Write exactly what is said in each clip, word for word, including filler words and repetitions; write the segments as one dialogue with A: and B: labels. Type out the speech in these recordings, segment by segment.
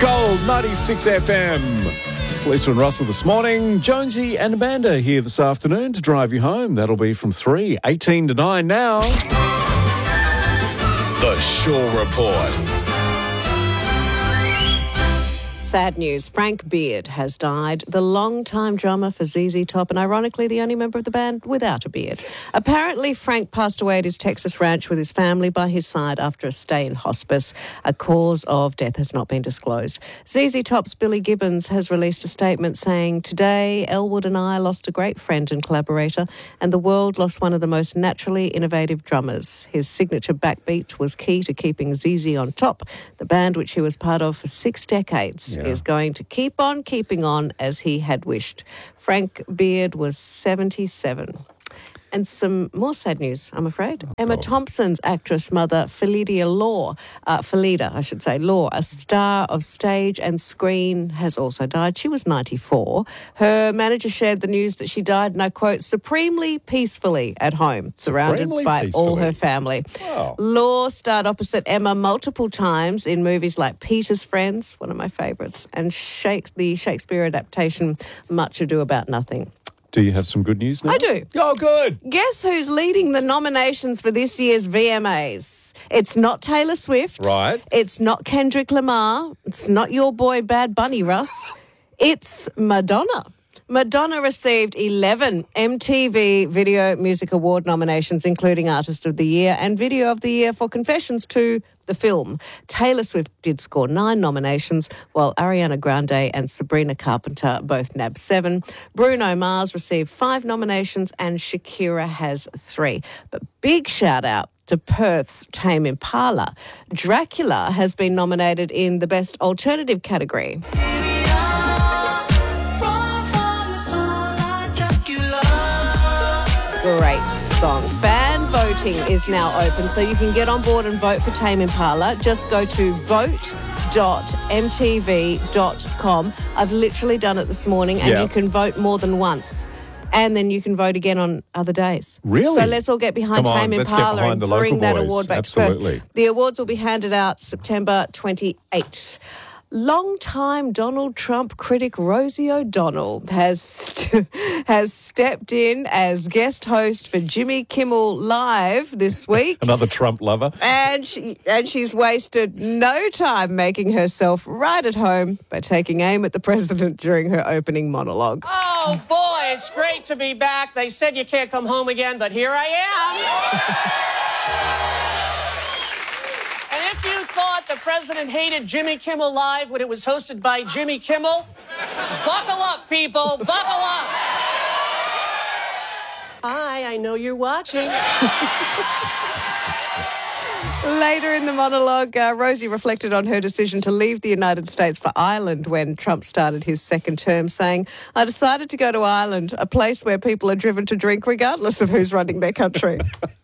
A: Gold ninety-six F M. It's Lisa and Russell this morning. Jonesy and Amanda here this afternoon to drive you home. That'll be from three, eighteen to nine now.
B: The Shaw Report.
C: Sad news. Frank Beard has died, the longtime drummer for Z Z Top and ironically the only member of the band without a beard. Apparently, Frank passed away at his Texas ranch with his family by his side after a stay in hospice. A cause of death has not been disclosed. Z Z Top's Billy Gibbons has released a statement saying, "Today, Elwood and I lost a great friend and collaborator, and the world lost one of the most naturally innovative drummers. His signature backbeat was key to keeping Z Z on top. The band, which he was part of for six decades, yeah. is going to keep on keeping on as he had wished." Frank Beard was seventy-seven. And some more sad news, I'm afraid. Oh. Emma Thompson's actress mother, Philida Law, uh, Philida, I should say, Law, a star of stage and screen, has also died. She was ninety-four. Her manager shared the news that she died, and I quote, supremely peacefully at home, surrounded supremely by peacefully. all her family. Wow. Law starred opposite Emma multiple times in movies like Peter's Friends, one of my favourites, and Shakes- the Shakespeare adaptation, Much Ado About Nothing.
A: Do you have some good news now?
C: I do.
A: Oh, good.
C: Guess who's leading the nominations for this year's V M As? It's not Taylor Swift.
A: Right.
C: It's not Kendrick Lamar. It's not your boy Bad Bunny, Russ. It's Madonna. Madonna received eleven M T V Video Music Award nominations, including Artist of the Year and Video of the Year for Confessions two, the film. Taylor Swift did score nine nominations, while Ariana Grande and Sabrina Carpenter both nabbed seven. Bruno Mars received five nominations and Shakira has three. But big shout out to Perth's Tame Impala. Dracula has been nominated in the Best Alternative category. Great song. Fan voting is now open, so you can get on board and vote for Tame Impala. Just go to vote dot m t v dot com. I've literally done it this morning, and yep. you can vote more than once. And then you can vote again on other days.
A: Really?
C: So let's all get behind
A: Come
C: Tame
A: on,
C: Impala
A: and
C: bring that
A: boys.
C: award back
A: Absolutely.
C: to Perth. The awards will be handed out September twenty-eighth. Long-time Donald Trump critic Rosie O'Donnell has st- has stepped in as guest host for Jimmy Kimmel Live this week.
A: Another Trump lover. And
C: she and she's wasted no time making herself right at home by taking aim at the president during her opening monologue.
D: Oh, boy, it's great to be back. They said you can't come home again, but here I am. And if you thought the president hated Jimmy Kimmel Live when it was hosted by Jimmy Kimmel, buckle up, people, buckle up. Hi, I know you're watching.
C: Later in the monologue, uh, Rosie reflected on her decision to leave the United States for Ireland when Trump started his second term, saying, "I decided to go to Ireland, a place where people are driven to drink regardless of who's running their country."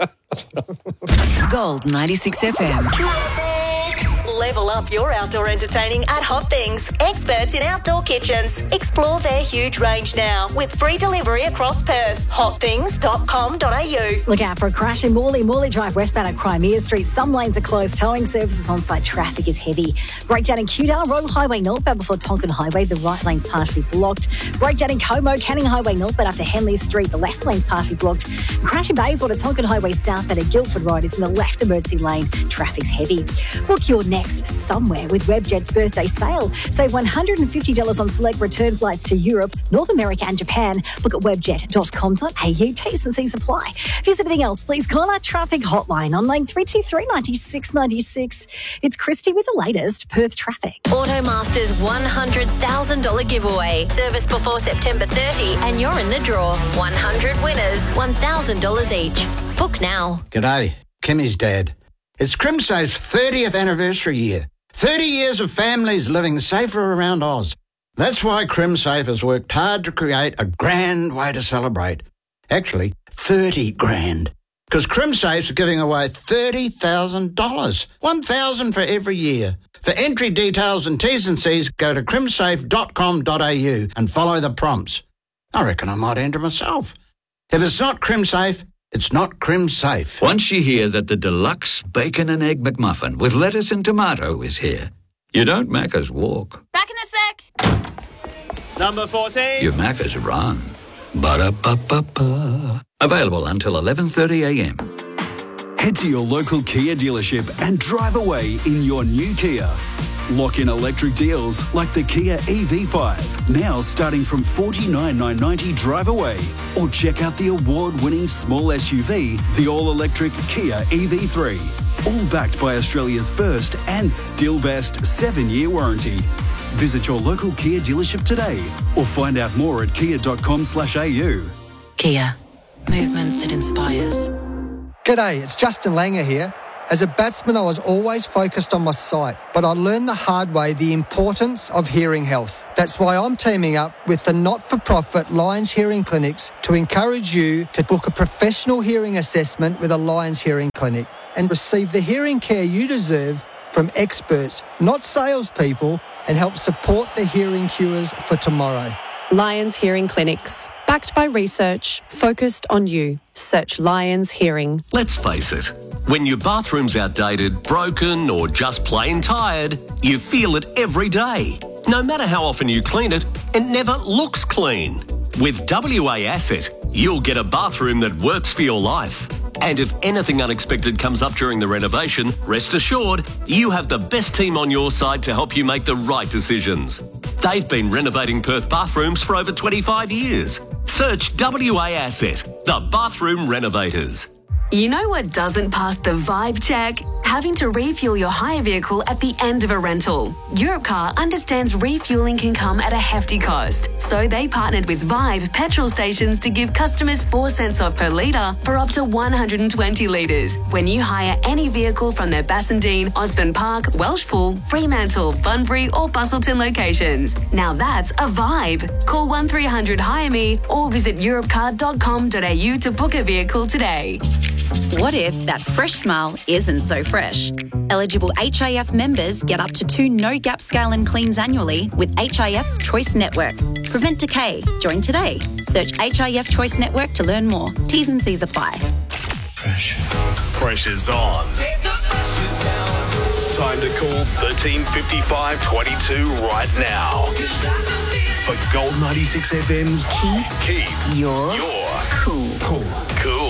E: Gold ninety-six F M.
F: Level up your outdoor entertaining at Hot Things. Experts in outdoor kitchens. Explore their huge range now with free delivery across Perth. hot things dot com dot a u.
G: Look out for a crash in Morley. Morley Drive westbound at Crimea Street. Some lanes are closed. Towing services on site. Traffic is heavy. Breakdown in Cudar. Royal Highway northbound before Tonkin Highway. The right lane's partially blocked. Breakdown in Como. Canning Highway northbound after Henley Street. The left lane's partially blocked. Crash in Bayswater. Tonkin Highway southbound at Guildford Road is in the left emergency lane. Traffic's heavy. Book your next somewhere with Webjet's birthday sale. Save one hundred fifty dollars on select return flights to Europe, North America and Japan. Look at webjet dot com dot a u. T's and C's apply. If there's anything else, please call our traffic hotline on line three two three, nine six nine six. It's Christy with the latest Perth traffic.
H: Automaster's one hundred thousand dollars giveaway. Service before September thirtieth and you're in the draw. one hundred winners, one thousand dollars each. Book now.
I: G'day, Kimmy's dad. It's CrimSafe's thirtieth anniversary year. thirty years of families living safer around Oz. That's why CrimSafe has worked hard to create a grand way to celebrate. Actually, thirty grand. Because CrimSafe's giving away thirty thousand dollars. one thousand dollars for every year. For entry details and T's and C's, go to crimsafe dot com dot a u and follow the prompts. I reckon I might enter myself. If it's not CrimSafe, it's not CrimSafe.
J: Once you hear that the deluxe bacon and egg McMuffin with lettuce and tomato is here,
E: You don't Macca's walk.
H: Back in a sec.
D: Number fourteen.
E: You Macca's run. Ba-da-ba-ba-ba. Available until eleven thirty a m.
J: Head to your local Kia dealership and drive away in your new Kia. Lock in electric deals like the Kia E V five, now starting from forty-nine thousand nine hundred ninety drive away. Or check out the award-winning small S U V, the all-electric Kia E V three. All backed by Australia's first and still best seven-year warranty. Visit your local Kia dealership today or find out more at kia.com slash au.
K: Kia. Movement that inspires.
L: G'day, it's Justin Langer here. As a batsman, I was always focused on my sight, but I learned the hard way the importance of hearing health. That's why I'm teaming up with the not-for-profit Lions Hearing Clinics to encourage you to book a professional hearing assessment with a Lions Hearing Clinic and receive the hearing care you deserve from experts, not salespeople, and help support the hearing cures for tomorrow.
M: Lions Hearing Clinics. Backed by research, focused on you. Search Lions Hearing.
N: Let's face it, when your bathroom's outdated, broken, or just plain tired, you feel it every day. No matter how often you clean it, it never looks clean. With W A Asset, you'll get a bathroom that works for your life. And if anything unexpected comes up during the renovation, rest assured, you have the best team on your side to help you make the right decisions. They've been renovating Perth bathrooms for over twenty-five years. Search W A Asset, the bathroom renovators.
K: You know what doesn't pass the vibe check? Having to refuel your hire vehicle at the end of a rental. Europcar understands refueling can come at a hefty cost, so they partnered with Vibe petrol stations to give customers four cents off per litre for up to one hundred twenty litres when you hire any vehicle from their Bassendean, Osborne Park, Welshpool, Fremantle, Bunbury or Bustleton locations. Now that's a vibe. Call one three hundred hire me or visit europcar dot com dot a u to book a vehicle today.
O: What if that fresh smile isn't so fresh? Eligible H I F members get up to two no-gap scale and cleans annually with H I F's Choice Network. Prevent decay. Join today. Search H I F Choice Network to learn more. T's and C's apply.
B: Pressure. Pressure's on. Time to call thirteen fifty-five twenty-two right now. For Gold ninety-six F M's Keep, Keep
O: Your,
B: your
O: Cool.
B: Cool. Cool.